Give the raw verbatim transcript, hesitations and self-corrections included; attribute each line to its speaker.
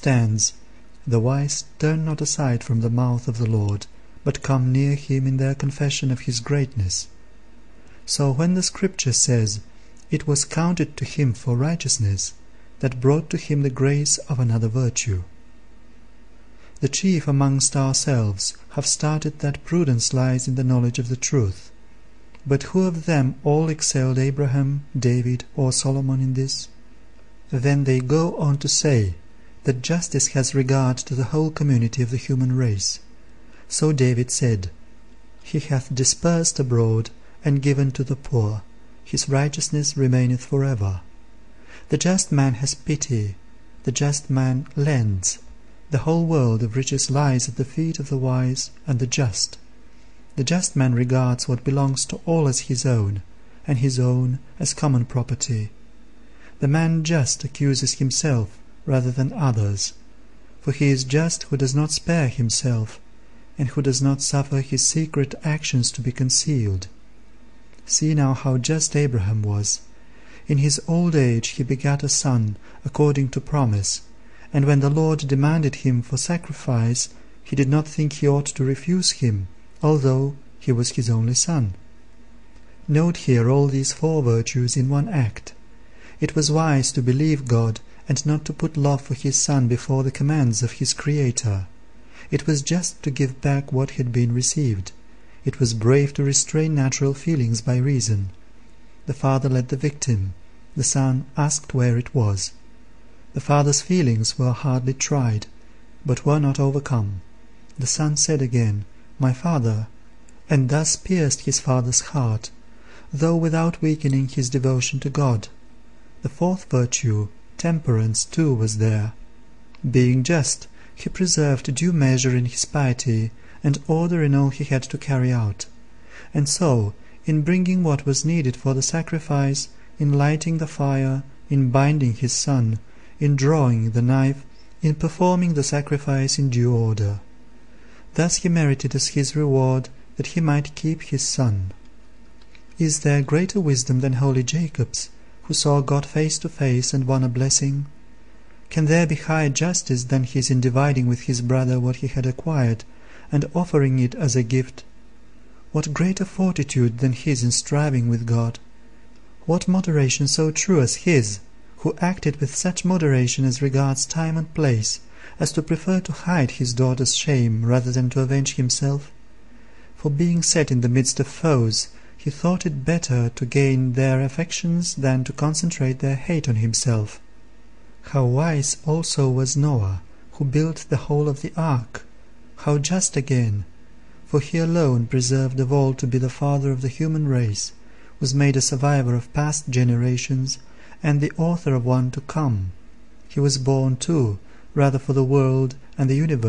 Speaker 1: stands, "The wise turn not aside from the mouth of the Lord, but come near him in their confession of his greatness." So when the Scripture says, "It was counted to him for righteousness," that brought to him the grace of another virtue. The chief amongst ourselves have started that prudence lies in the knowledge of the truth. But who of them all excelled Abraham, David, or Solomon in this? Then they go on to say that justice has regard to the whole community of the human race. So David said, "He hath dispersed abroad, and given to the poor. His righteousness remaineth for ever." The just man has pity. The just man lends. The whole world of riches lies at the feet of the wise and the just. The just man regards what belongs to all as his own, and his own as common property. The man just accuses himself rather than others, for he is just who does not spare himself, and who does not suffer his secret actions to be concealed. See now how just Abraham was. In his old age he begat a son, according to promise, and when the Lord demanded him for sacrifice, he did not think he ought to refuse him, although he was his only son. Note here all these four virtues in one act. It was wise to believe God, and not to put love for his son before the commands of his Creator. It was just to give back what had been received. It was brave to restrain natural feelings by reason. The father led the victim. The son asked where it was. The father's feelings were hardly tried, but were not overcome. The son said again, "My father," and thus pierced his father's heart, though without weakening his devotion to God. The fourth virtue, temperance, too, was there. Being just, he preserved due measure in his piety, and order in all he had to carry out. And so, in bringing what was needed for the sacrifice, in lighting the fire, in binding his son, in drawing the knife, in performing the sacrifice in due order. Thus he merited as his reward that he might keep his son. Is there greater wisdom than holy Jacob's, who saw God face to face and won a blessing? Can there be higher justice than his in dividing with his brother what he had acquired, and offering it as a gift? What greater fortitude than his in striving with God? What moderation so true as his, who acted with such moderation as regards time and place, as to prefer to hide his daughter's shame rather than to avenge himself? For being set in the midst of foes, he thought it better to gain their affections than to concentrate their hate on himself. How wise also was Noah, who built the whole of the ark! How just again! For he alone, preserved of all to be the father of the human race, was made a survivor of past generations, and the author of one to come. He was born, too, rather for the world and the universe